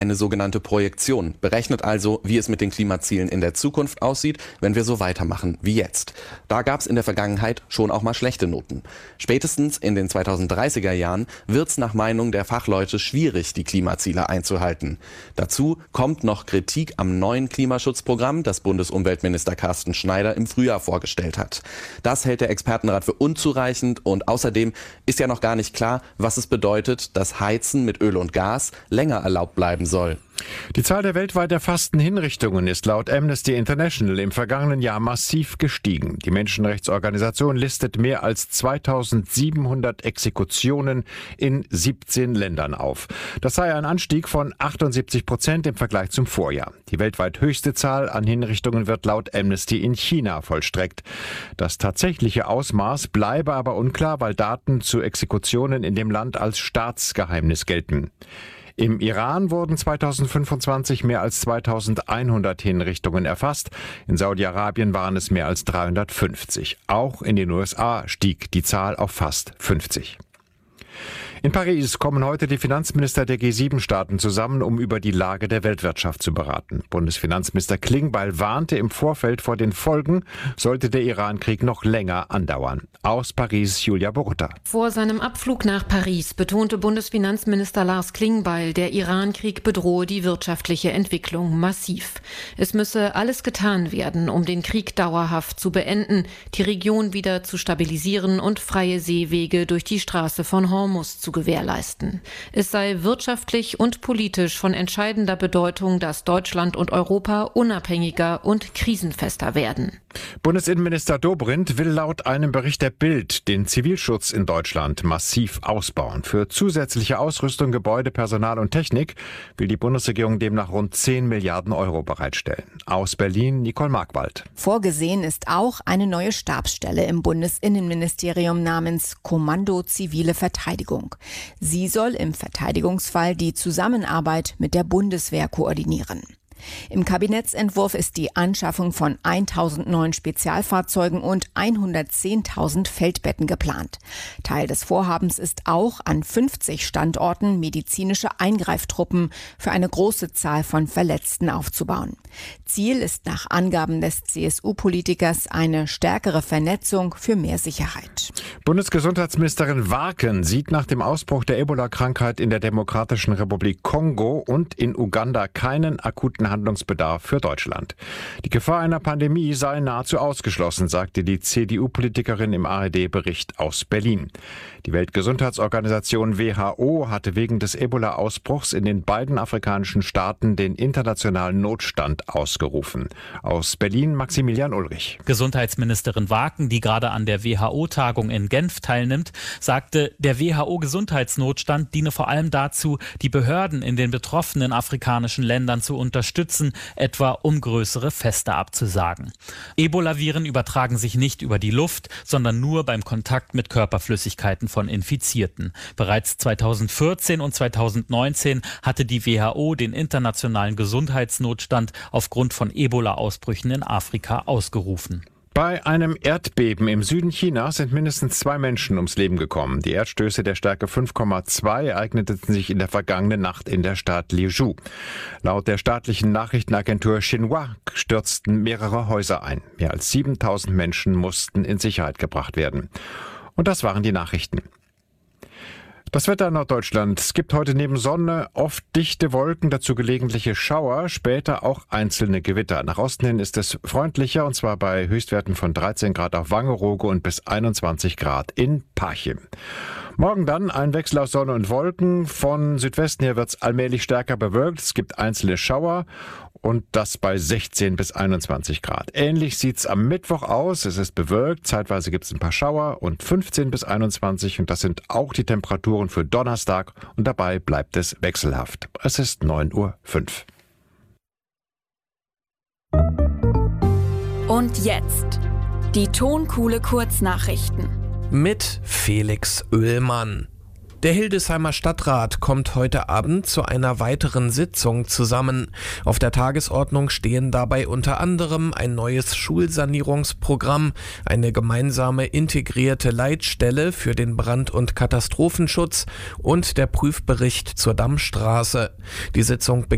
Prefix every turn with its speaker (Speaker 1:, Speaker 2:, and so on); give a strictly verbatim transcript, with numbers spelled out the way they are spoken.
Speaker 1: Eine sogenannte Projektion berechnet also, wie es mit den Klimazielen in der Zukunft aussieht, wenn wir so weitermachen wie jetzt. Da gab es in der Vergangenheit schon auch mal schlechte Noten. Spätestens in den zweitausenddreißiger Jahren wird es nach Meinung der Fachleute schwierig, die Klimaziele einzuhalten. Dazu kommt noch Kritik am neuen Klimaschutzprogramm, das Bundesumweltminister Carsten Schneider im Frühjahr vorgestellt hat. Das hält der Expertenrat für unzureichend und außerdem ist ja noch gar nicht klar, was es bedeutet, dass Heizen mit Öl und Gas länger erlaubt bleiben soll.
Speaker 2: Die Zahl der weltweit erfassten Hinrichtungen ist laut Amnesty International im vergangenen Jahr massiv gestiegen. Die Menschenrechtsorganisation listet mehr als zweitausendsiebenhundert Exekutionen in siebzehn Ländern auf. Das sei ein Anstieg von achtundsiebzig Prozent im Vergleich zum Vorjahr. Die weltweit höchste Zahl an Hinrichtungen wird laut Amnesty in China vollstreckt. Das tatsächliche Ausmaß bleibe aber unklar, weil Daten zu Exekutionen in dem Land als Staatsgeheimnis gelten. Im Iran wurden zweitausendfünfundzwanzig mehr als zweitausendeinhundert Hinrichtungen erfasst. In Saudi-Arabien waren es mehr als dreihundertfünfzig. Auch in den U S A stieg die Zahl auf fast fünfzig. In Paris kommen heute die Finanzminister der G sieben Staaten zusammen, um über die Lage der Weltwirtschaft zu beraten. Bundesfinanzminister Klingbeil warnte im Vorfeld vor den Folgen, sollte der Iran-Krieg noch länger andauern. Aus Paris, Julia Borutta.
Speaker 3: Vor seinem Abflug nach Paris betonte Bundesfinanzminister Lars Klingbeil, der Iran-Krieg bedrohe die wirtschaftliche Entwicklung massiv. Es müsse alles getan werden, um den Krieg dauerhaft zu beenden, die Region wieder zu stabilisieren und freie Seewege durch die Straße von Hormuz zu gewährleisten. Es sei wirtschaftlich und politisch von entscheidender Bedeutung, dass Deutschland und Europa unabhängiger und krisenfester werden.
Speaker 2: Bundesinnenminister Dobrindt will laut einem Bericht der Bild den Zivilschutz in Deutschland massiv ausbauen. Für zusätzliche Ausrüstung, Gebäude, Personal und Technik will die Bundesregierung demnach rund zehn Milliarden Euro bereitstellen. Aus Berlin, Nicole Markwald.
Speaker 4: Vorgesehen ist auch eine neue Stabsstelle im Bundesinnenministerium namens Kommando Zivile Verteidigung. Sie soll im Verteidigungsfall die Zusammenarbeit mit der Bundeswehr koordinieren. Im Kabinettsentwurf ist die Anschaffung von tausend neuen Spezialfahrzeugen und hundertzehntausend Feldbetten geplant. Teil des Vorhabens ist auch, an fünfzig Standorten medizinische Eingreiftruppen für eine große Zahl von Verletzten aufzubauen. Ziel ist nach Angaben des C S U-Politikers eine stärkere Vernetzung für mehr Sicherheit.
Speaker 2: Bundesgesundheitsministerin Warken sieht nach dem Ausbruch der Ebola-Krankheit in der Demokratischen Republik Kongo und in Uganda keinen akuten Handlungsbedarf für Deutschland. Die Gefahr einer Pandemie sei nahezu ausgeschlossen, sagte die C D U-Politikerin im A R D-Bericht aus Berlin. Die Weltgesundheitsorganisation W H O hatte wegen des Ebola-Ausbruchs in den beiden afrikanischen Staaten den internationalen Notstand ausgerufen. Aus Berlin Maximilian Ulrich.
Speaker 5: Gesundheitsministerin Warken, die gerade an der W H O-Tagung in Genf teilnimmt, sagte, der W H O-Gesundheitsnotstand diene vor allem dazu, die Behörden in den betroffenen afrikanischen Ländern zu unterstützen, etwa um größere Feste abzusagen. Ebola-Viren übertragen sich nicht über die Luft, sondern nur beim Kontakt mit Körperflüssigkeiten von Infizierten. Bereits zweitausendvierzehn und zweitausendneunzehn hatte die W H O den internationalen Gesundheitsnotstand aufgrund von Ebola-Ausbrüchen in Afrika ausgerufen.
Speaker 2: Bei einem Erdbeben im Süden Chinas sind mindestens zwei Menschen ums Leben gekommen. Die Erdstöße der Stärke fünf Komma zwei ereigneten sich in der vergangenen Nacht in der Stadt Liuzhou. Laut der staatlichen Nachrichtenagentur Xinhua stürzten mehrere Häuser ein. Mehr als siebentausend Menschen mussten in Sicherheit gebracht werden. Und das waren die Nachrichten. Das Wetter in Norddeutschland. Es gibt heute neben Sonne oft dichte Wolken, dazu gelegentliche Schauer, später auch einzelne Gewitter. Nach Osten hin ist es freundlicher, und zwar bei Höchstwerten von dreizehn Grad auf Wangerooge und bis einundzwanzig Grad in Parchim. Morgen dann ein Wechsel aus Sonne und Wolken. Von Südwesten her wird es allmählich stärker bewölkt. Es gibt einzelne Schauer. Und das bei sechzehn bis einundzwanzig Grad. Ähnlich sieht's am Mittwoch aus. Es ist bewölkt, zeitweise gibt's ein paar Schauer und fünfzehn bis einundzwanzig. Und das sind auch die Temperaturen für Donnerstag. Und dabei bleibt es wechselhaft. Es ist neun Uhr fünf.
Speaker 6: Und jetzt die Tonkuhle Kurznachrichten.
Speaker 7: Mit Felix Oehlmann. Der Hildesheimer Stadtrat kommt heute Abend zu einer weiteren Sitzung zusammen. Auf der Tagesordnung stehen dabei unter anderem ein neues Schulsanierungsprogramm, eine gemeinsame integrierte Leitstelle für den Brand- und Katastrophenschutz und der Prüfbericht zur Dammstraße. Die Sitzung beginnt